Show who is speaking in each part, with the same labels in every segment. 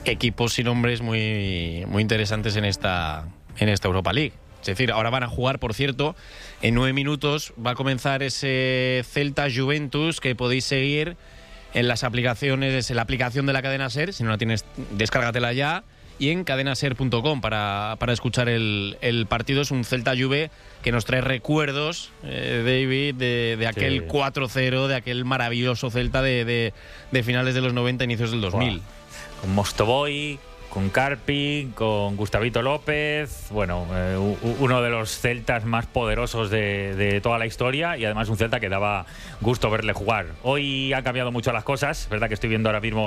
Speaker 1: equipos y nombres muy, muy interesantes en esta Europa League. Es decir, ahora van a jugar, por cierto, en 9 minutos va a comenzar ese Celta-Juventus que podéis seguir en las aplicaciones, en la aplicación de la cadena SER. Si no la tienes, descárgatela ya. Y en cadenaser.com para escuchar el partido. Es un Celta-Juve que nos trae recuerdos, David, de aquel 4-0, de aquel maravilloso Celta de finales de los 90, inicios del 2000.
Speaker 2: Con Mostovoy, con Carpi, con Gustavito López, bueno, uno de los celtas más poderosos de toda la historia, y además un Celta que daba gusto verle jugar. Hoy han cambiado mucho las cosas, es verdad que estoy viendo ahora mismo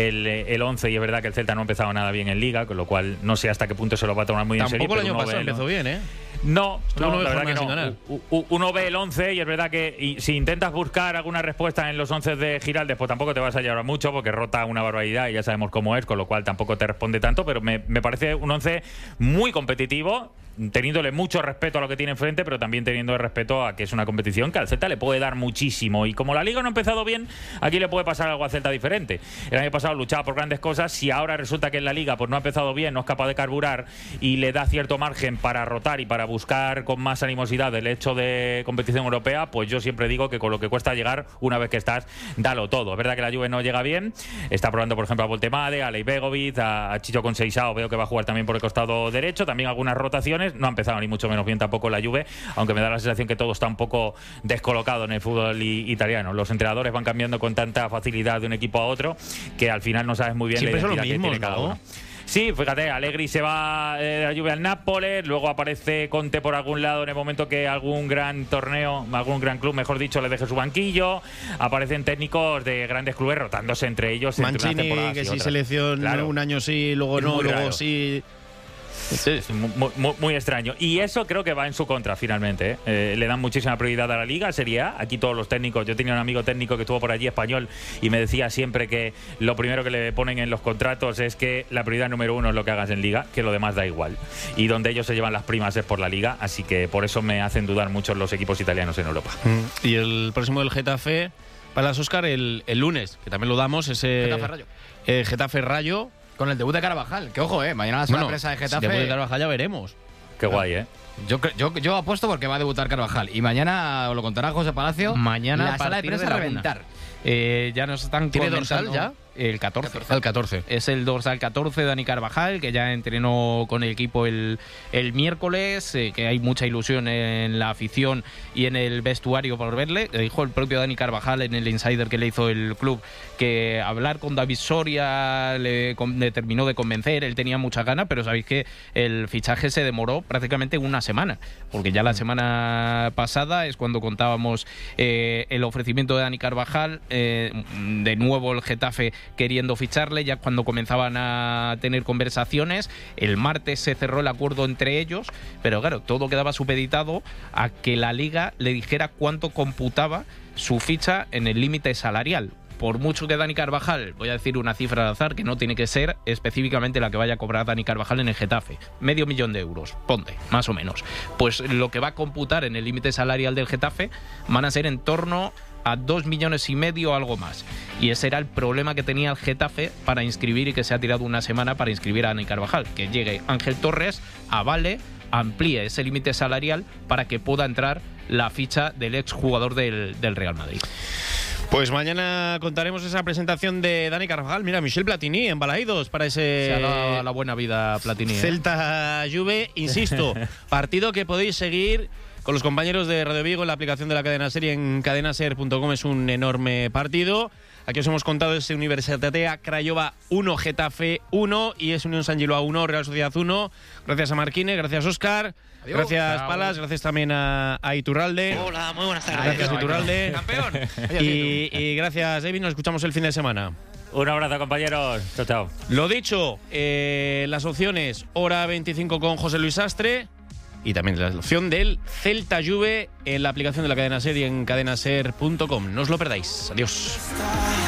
Speaker 2: el 11 y es verdad que el Celta no ha empezado nada bien en Liga, con lo cual no sé hasta qué punto se lo va a tomar muy en serio.
Speaker 1: Tampoco el año pasado empezó bien, ¿eh?
Speaker 2: No, la verdad que no. Uno ve el 11 y es verdad que si intentas buscar alguna respuesta en los 11 de Giraldez, pues tampoco te vas a llevar mucho porque rota una barbaridad y ya sabemos cómo es, con lo cual tampoco te responde tanto, pero me parece un 11 muy competitivo, teniéndole mucho respeto a lo que tiene enfrente, pero también teniendo respeto a que es una competición que al Celta le puede dar muchísimo, y como la Liga no ha empezado bien, aquí le puede pasar algo al Celta diferente. El año pasado luchaba por grandes cosas, si ahora resulta que en la Liga pues no ha empezado bien, no es capaz de carburar y le da cierto margen para rotar y para buscar con más animosidad el hecho de competición europea, pues yo siempre digo que con lo que cuesta llegar, una vez que estás, dalo todo. Es verdad que la Juve no llega bien, está probando por ejemplo a Voltemade, a Leibegovic, a Chicho Conceição, veo que va a jugar también por el costado derecho, también algunas rotaciones. No ha empezado ni mucho menos bien tampoco la Juve, aunque me da la sensación que todo está un poco descolocado en el fútbol italiano. Los entrenadores van cambiando con tanta facilidad de un equipo a otro que al final no sabes muy bien la identidad que tiene cada uno. Sí, fíjate, Allegri se va de la Juve al Nápoles, luego aparece Conte por algún lado en el momento que algún gran torneo, algún gran club, mejor dicho, le deje su banquillo. Aparecen técnicos de grandes clubes rotándose entre ellos.
Speaker 1: Mancini, que sí selección, claro, un año sí, luego no, luego sí.
Speaker 2: Sí, es muy extraño. Y eso creo que va en su contra finalmente, ¿eh? Le dan muchísima prioridad a la Liga, Serie A. Aquí todos los técnicos, yo tenía un amigo técnico que estuvo por allí, español, y me decía siempre que lo primero que le ponen en los contratos es que la prioridad número 1 es lo que hagas en Liga, que lo demás da igual. Y donde ellos se llevan las primas es por la Liga, así que por eso me hacen dudar mucho los equipos italianos en Europa.
Speaker 1: Y el próximo del Getafe, para las Óscar, el lunes, que también lo damos, ese
Speaker 3: Getafe-Rayo.
Speaker 1: Getafe-Rayo.
Speaker 3: Con el debut de Carvajal, que ojo, mañana la sorpresa de Getafe.
Speaker 1: El debut de Carvajal ya veremos.
Speaker 2: Qué guay, ¿eh?
Speaker 3: Yo apuesto porque va a debutar Carvajal. Y mañana, os lo contará José Palacio,
Speaker 4: mañana
Speaker 3: la sala de prensa a reventar.
Speaker 4: Ya nos están
Speaker 1: ¿Tiene
Speaker 4: comentando
Speaker 1: dorsal ya?
Speaker 4: El 14.
Speaker 1: El 14.
Speaker 4: Es el dorsal 14 de Dani Carvajal, que ya entrenó con el equipo el miércoles, que hay mucha ilusión en la afición y en el vestuario por verle. Dijo el propio Dani Carvajal en el insider que le hizo el club que hablar con David Soria le terminó de convencer, él tenía muchas ganas, pero sabéis que el fichaje se demoró prácticamente una semana, porque ya la semana pasada es cuando contábamos el ofrecimiento de Dani Carvajal, de nuevo el Getafe queriendo ficharle, ya cuando comenzaban a tener conversaciones. El martes se cerró el acuerdo entre ellos, pero claro, todo quedaba supeditado a que la Liga le dijera cuánto computaba su ficha en el límite salarial. Por mucho que Dani Carvajal, voy a decir una cifra al azar, que no tiene que ser específicamente la que vaya a cobrar Dani Carvajal en el Getafe, 500.000 euros, ponte, más o menos. Pues lo que va a computar en el límite salarial del Getafe van a ser en torno a 2,5 millones o algo más. Y ese era el problema que tenía el Getafe para inscribir, y que se ha tirado una semana para inscribir a Dani Carvajal, que llegue Ángel Torres, avale, amplíe ese límite salarial para que pueda entrar la ficha del exjugador del Real Madrid.
Speaker 1: Pues mañana contaremos esa presentación de Dani Carvajal. Mira, Michel Platini en Balaídos para ese...
Speaker 4: Se ha dado la buena vida Platini,
Speaker 1: Celta Juve, insisto, partido que podéis seguir con los compañeros de Radio Vigo en la aplicación de la cadena SER y en cadenaser.com. Es un enorme partido. Aquí os hemos contado ese Universitatea Craiova 1, Getafe 1 y es Unión San Giloa 1, Real Sociedad 1. Gracias a Marquine, gracias Óscar. Adiós. Gracias, chao. Palas, gracias también a Iturralde.
Speaker 5: Hola, muy buenas tardes.
Speaker 1: Gracias, Iturralde.
Speaker 3: Campeón.
Speaker 1: Y gracias, David. Nos escuchamos el fin de semana.
Speaker 2: Un abrazo, compañeros. Chao, chao.
Speaker 1: Lo dicho, las opciones, hora 25 con José Luis Astre. Y también la opción del Celta Juve en la aplicación de la cadena SER y en cadenaser.com. No os lo perdáis. Adiós.